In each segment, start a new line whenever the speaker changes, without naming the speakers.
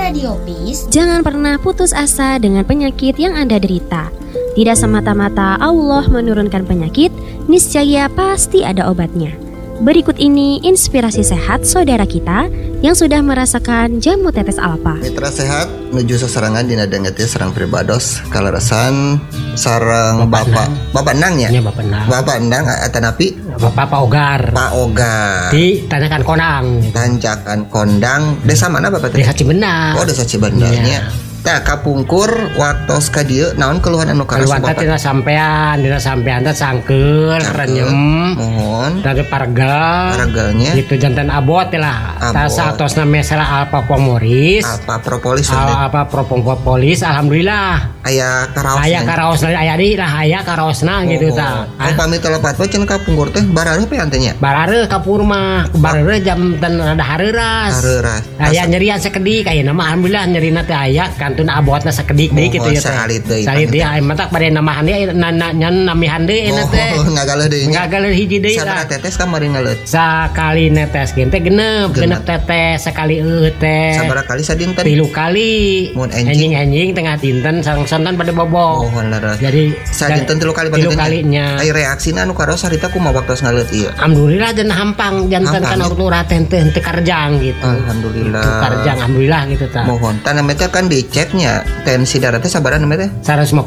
Radio Peace.
Jangan pernah putus asa dengan penyakit yang Anda derita. Tidak semata-mata Allah menurunkan penyakit, niscaya pasti ada obatnya. Berikut ini inspirasi sehat saudara kita yang sudah merasakan jamu tetes alfa.
Mitra sehat menuju seserangan dina dengeti serang pribados kalarasan sarang Bapak Endang ya?
Ya Bapak Endang
atanapi
Pak Ogar.
Pak Ogar.
Di Tanjakan Kondang.
Tanjakan Kondang. Desa mana Bapak?
Desa Cibendah.
Oh, Desa Cibendarnya. Tah kapungkur waktos ka dieu naon keluhan anu karas
Bapak? Dina sampean teh sangkeul renyem.
Mohon.
Dari paragalnya. Gitu jantan abot lah. Tah saatosna mesela Alpa Pomoris.
Alpa Propolis.
Alpa Propolis alhamdulillah.
Aya karaosna.
Aya karaosna gitu tah.
Pamit telepat we cenah kapungkur teh barareuh pe antenya.
Barareuh kapur mah. Barareuh jam dan rada hareuras. Aya nyerian sakedik ayeuna mah alhamdulillah nyerina teh aya kantun abotna sakedik deui kitu ya teh. Salit deui aya mah bade namahan deui nyan namihan deui eta teh. Ngagaleun hiji deui lah.
Sabaraha tetes kamari ngaleut?
Sakali netes ge teh genep tetes sekali teh.
Sabaraha kali sadinten?
3 kali. Mun enjing tengah dinten sareng-sareng pada bobo.
Mohon leres.
Jadi
sadinten 3 kali
pada kalinya.
Ai reaksina anu karos harita kumaha waktos ngaleut ieu?
Alhamdulillah dan hampang janten kan waktu raten teh karjang gitu.
Alhamdulillah.
Karjang alhamdulillah gitu tah.
Mohon tanah meter kan diceknya tensi darah teh sabaraha namanya teh?
150.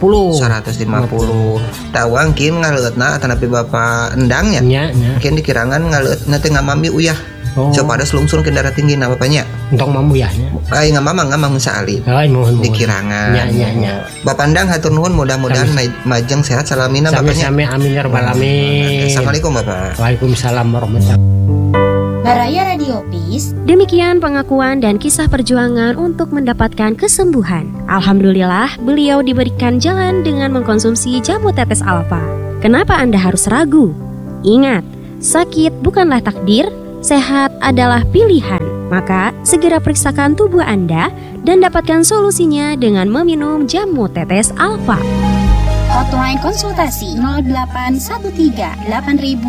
Tawang kin ngaleutna atanapi Bapak Endang nya. Mungkin dikirangan ngaleutna teh ngamami uyah. Coba ada selungsung ke darah tinggi na bapaknya.
Untuk mamuyahnya.
Ai ngamang saali.
Mohon.
Dikirangan.
Nya.
Bapak Endang hatur nuhun mudah-mudahan majeng sehat salamina bapaknya.
Sami amin ya rabbal alamin.
Assalamualaikum Bapak.
Waalaikumsalam warahmatullahi wabarakatuh.
Baraya Radio Peace.
Demikian pengakuan dan kisah perjuangan untuk mendapatkan kesembuhan. Alhamdulillah, beliau diberikan jalan dengan mengkonsumsi jamu tetes alfa. Kenapa Anda harus ragu? Ingat, sakit bukanlah takdir, sehat adalah pilihan. Maka, segera periksakan tubuh Anda dan dapatkan solusinya dengan meminum jamu tetes alfa.
Hotline konsultasi 0813 8000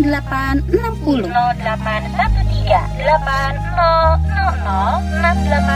6860 0813 8000 68